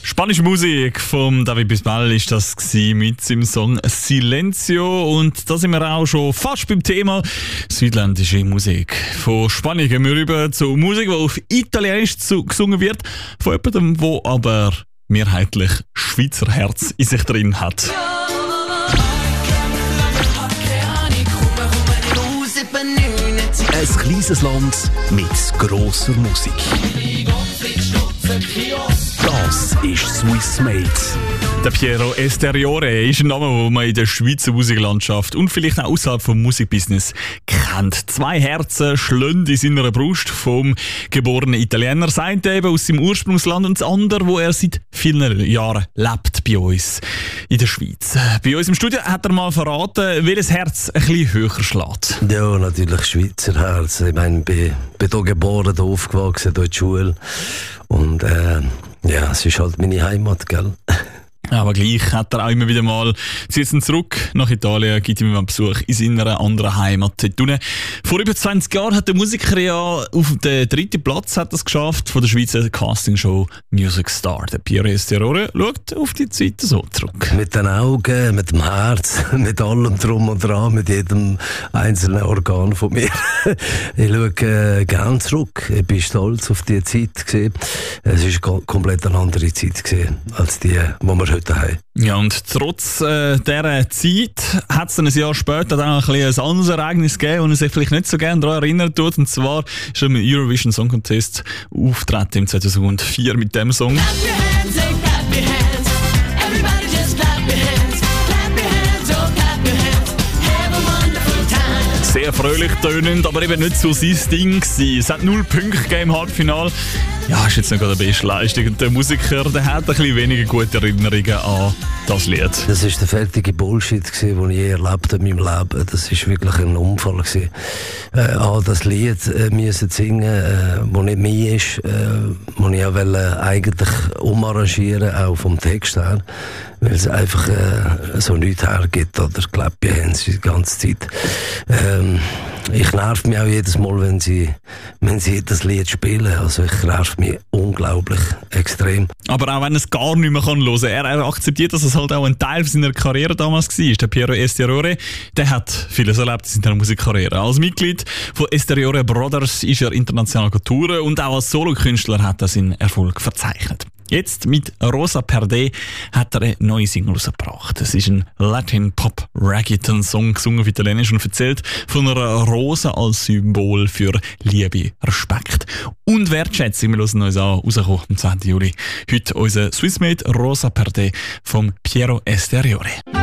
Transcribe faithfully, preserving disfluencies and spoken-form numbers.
Spanische Musik von David Bisbal ist das mit seinem Song Silencio. Und da sind wir auch schon fast beim Thema südländische Musik. Von Spanien gehen wir rüber zu Musik, die auf Italienisch gesungen wird, von jemandem, der aber mehrheitlich Schweizer Herz in sich drin hat. Ein kleines Land mit grosser Musik. Das ist Swiss Made. Der Piero Esteriore ist ein Name, den man in der Schweizer Musiklandschaft und vielleicht auch außerhalb vom Musikbusiness kennt. Zwei Herzen schlönd in seiner Brust vom geborenen Italiener. Das eine eben aus seinem Ursprungsland und das andere, wo er seit vielen Jahren lebt bei uns in der Schweiz. Bei uns im Studio hat er mal verraten, welches Herz ein bisschen höher schlägt. Ja, natürlich Schweizer Herz. Ich meine, ich bin, bin hier geboren, hier aufgewachsen, hier in der Schule. Und äh, ja, es ist halt meine Heimat, gell? Aber gleich hat er auch immer wieder mal, zieht ihn zurück nach Italien, gibt ihm einen Besuch in seiner anderen Heimat. Vor über zwanzig Jahren hat der Musiker ja auf den dritten Platz hat es geschafft von der Schweizer Castingshow Music Star. Der Piero Esteriore schaut auf die Zeit so zurück. Mit den Augen, mit dem Herz, mit allem drum und dran, mit jedem einzelnen Organ von mir. Ich schaue äh, gerne zurück. Ich bin stolz auf diese Zeit gewesen. Es war komplett eine andere Zeit gewesen, als die, die wir heute haben. Ja, und trotz äh, dieser Zeit hat es ein Jahr später dann ein, ein anderes Ereignis gegeben, und er sich vielleicht nicht so gerne daran erinnern tut. Und zwar ist er im Eurovision Song Contest auftreten im zweitausendvier mit dem Song. Sehr fröhlich tönend, aber eben nicht so sein Ding gewesen. Es hat null Punkte gegeben im Halbfinale. Ja, ist jetzt nicht gerade die beste Leistung. Und der Musiker, der hat ein bisschen weniger gute Erinnerungen an das Lied. Das war der fertige Bullshit, den ich je erlebt habe in meinem Leben. Das war wirklich ein Unfall gewesen. Äh, an das Lied äh, müssen singen, äh, das nicht mehr ist, äh, das ich auch wollte, eigentlich umarrangieren, auch vom Text her, weil es einfach äh, so nichts hergibt, oder Klappe haben sie die ganze Zeit. Ähm, ich nerv mich auch jedes Mal, wenn sie, wenn sie das Lied spielen. Also ich nerv mich unglaublich extrem. Aber auch wenn er es gar nicht mehr hören kann, er, er akzeptiert, dass es halt auch ein Teil seiner Karriere damals war. Der Piero Esteriore, der hat vieles erlebt in seiner Musikkarriere. Als Mitglied von Esteriore Brothers ist er international getouren und auch als Solokünstler hat er seinen Erfolg verzeichnet. Jetzt mit Rosa Perde hat er eine neue Single rausgebracht. Es ist ein Latin-Pop-Reggaeton-Song, gesungen auf Italienisch, und erzählt von einer Rose als Symbol für Liebe, Respekt und Wertschätzung. Wir hören uns an, rausgekommen am zweiten Juli. Heute unser Swissmade Rosa Perde vom Piero Esteriore.